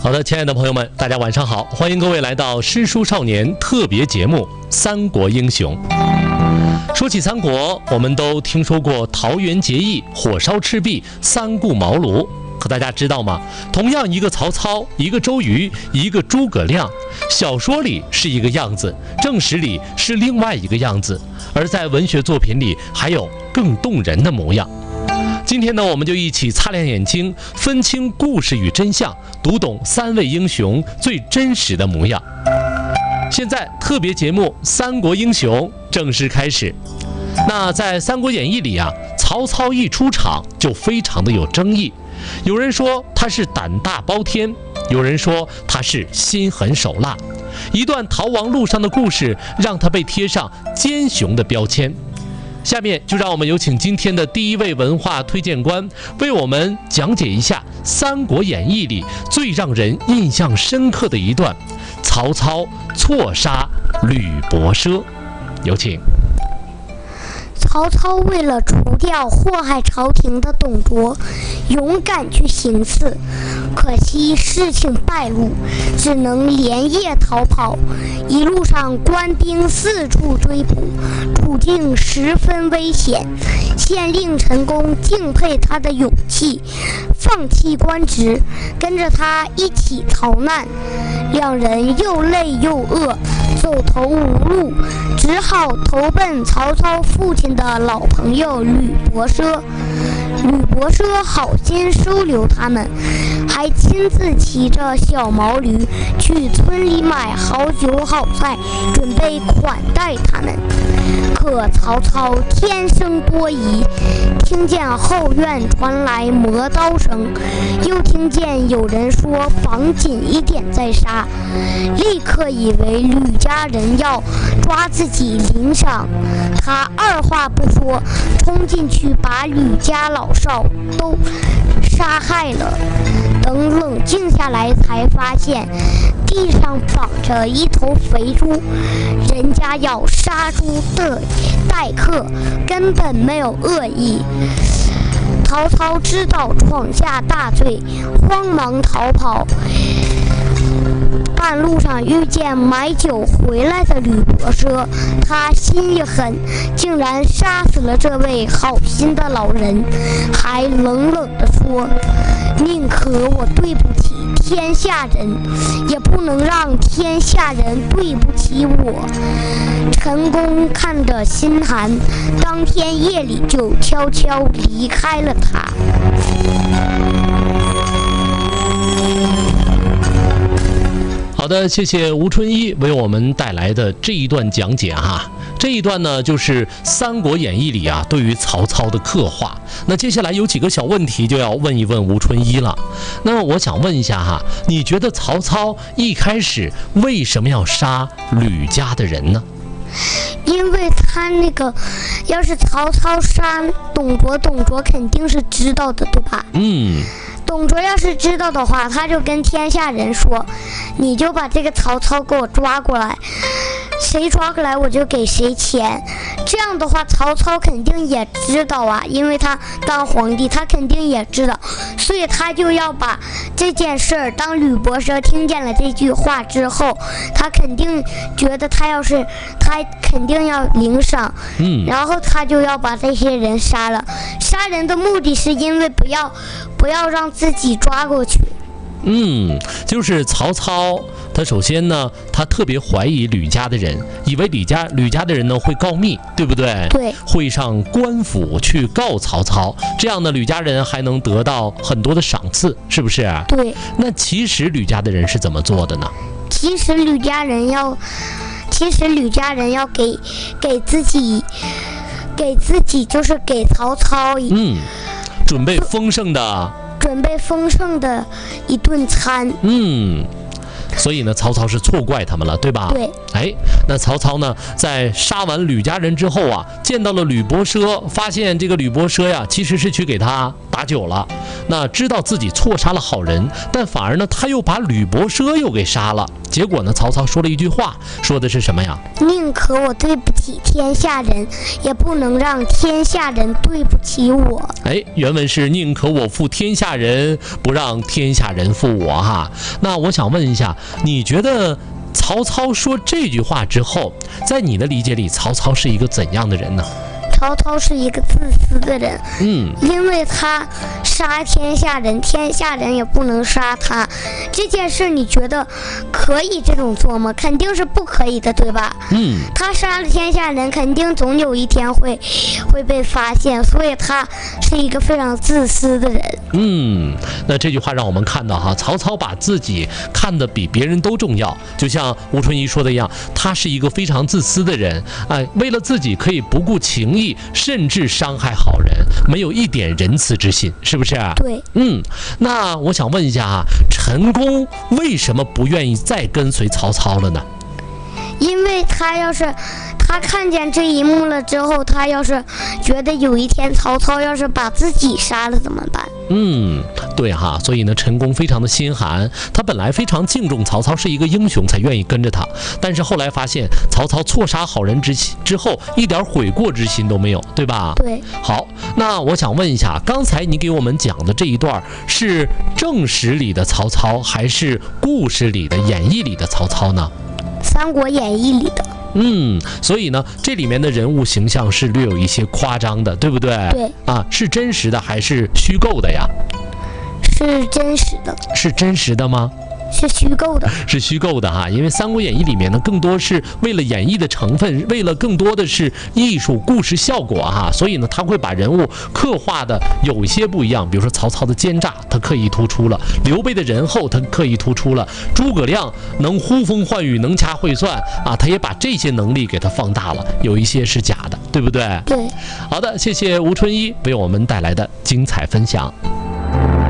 好的，亲爱的朋友们，大家晚上好，欢迎各位来到诗书少年特别节目《三国英雄》。说起三国，我们都听说过桃园结义、火烧赤壁、三顾茅庐，可大家知道吗？同样一个曹操，一个周瑜，一个诸葛亮，小说里是一个样子，正史里是另外一个样子，而在文学作品里还有更动人的模样。今天呢，我们就一起擦亮眼睛，分清故事与真相，读懂三位英雄最真实的模样。现在特别节目《三国英雄》正式开始。那在《三国演义》里啊，曹操一出场就非常的有争议，有人说他是胆大包天，有人说他是心狠手辣。一段逃亡路上的故事，让他被贴上奸雄的标签。下面就让我们有请今天的第一位文化推荐官，为我们讲解一下《三国演义》里最让人印象深刻的一段：曹操错杀吕伯奢。有请。 曹操为了除掉祸害朝廷的董卓，勇敢去行刺，可惜事情败露，只能连夜逃跑。一路上官兵四处追捕，处境十分危险。县令陈宫敬佩他的勇气，放弃官职，跟着他一起逃难。两人又累又饿，走投无路，只好投奔曹操父亲的老朋友吕伯奢。吕伯奢好心收留他们，还亲自骑着小毛驴去村里买好酒好菜，准备款待他们。可曹操天生多疑，听见后院传来磨刀声，又听见有人说绑紧一点再杀，立刻以为吕家人要抓自己领赏。他二话不说，冲进去把吕家老少都杀害了。等冷静下来，才发现地上绑着一头肥猪，人家要杀猪的待客，根本没有恶意。曹操知道闯下大罪，慌忙逃跑。半路上遇见买酒回来的吕伯奢，他心一狠，竟然杀死了这位好心的老人，还冷冷地说：宁可我对不起天下人，也不能让天下人对不起我。陈宫看着心寒，当天夜里就悄悄离开了他。 好的，谢谢吴春一为我们带来的这一段讲解哈。这一段呢，就是《三国演义》里啊对于曹操的刻画。那接下来有几个小问题就要问一问吴春一了。那么我想问一下哈，你觉得曹操一开始为什么要杀吕家的人呢？ 因为他要是曹操杀董卓，董卓肯定是知道的，对吧？董卓要是知道的话，他就跟天下人说，你就把这个曹操给我抓过来，谁抓过来我就给谁钱。这样的话曹操肯定也知道啊，因为他当皇帝，他肯定也知道，所以他就要把这件事儿，当吕伯奢听见了这句话之后，他肯定觉得他肯定要领赏，然后他就要把这些人杀了。杀人的目的是因为不要让自己抓过去。 就是曹操他首先呢，他特别怀疑吕家的人，以为吕家的人呢会告密，对不对？ 对， 会上官府去告曹操，这样呢吕家人还能得到很多的赏赐，是不是？ 对。 那其实吕家的人是怎么做的呢？ 其实吕家人要给自己就是给曹操准备丰盛的一顿餐。 所以呢，曹操是错怪他们了，对吧？ 对。 哎，那曹操呢，在杀完吕家人之后啊，见到了吕伯奢，发现这个吕伯奢呀，其实是去给他打酒了。那知道自己错杀了好人，但反而呢，他又把吕伯奢又给杀了。结果呢，曹操说了一句话，说的是什么呀？ 宁可我对不起天下人，也不能让天下人对不起我。 哎，原文是宁可我负天下人，不让天下人负我哈。那我想问一下，你觉得曹操说这句话之后，在你的理解里，曹操是一个怎样的人呢？ 曹操是一个自私的人，因为他杀天下人，天下人也不能杀他。这件事你觉得可以这种做吗？肯定是不可以的，对吧？他杀了天下人，肯定总有一天会被发现，所以他是一个非常自私的人。 那这句话让我们看到哈，曹操把自己看得比别人都重要，就像吴春一说的一样，他是一个非常自私的人，为了自己可以不顾情义，甚至伤害好人，没有一点仁慈之心，是不是？ 对。 那我想问一下啊，陈宫为什么不愿意再跟随曹操了呢？ 因为他看见这一幕了之后，他要是觉得有一天曹操要是把自己杀了怎么办？ 对哈，所以呢，陈宫非常的心寒。他本来非常敬重曹操是一个英雄，才愿意跟着他，但是后来发现曹操错杀好人之后，一点悔过之心都没有，对吧？ 对。 好，那我想问一下，刚才你给我们讲的这一段是正史里的曹操，还是故事里的演义里的曹操呢？ 《三国演义》里的。 所以呢，这里面的人物形象是略有一些夸张的，对不对？ 对。 是真实的还是虚构的呀？ 是真实的。 是真实的吗？ 是虚构的。 是虚构的哈，因为《三国演义》里面呢，更多是为了演绎的成分，为了更多的是艺术故事效果哈，所以呢，他会把人物刻画的有一些不一样。比如说曹操的奸诈，他刻意突出了；刘备的仁厚，他刻意突出了；诸葛亮能呼风唤雨，能掐会算他也把这些能力给他放大了。有一些是假的，对不对？ 对。 好的，谢谢吴春一为我们带来的精彩分享。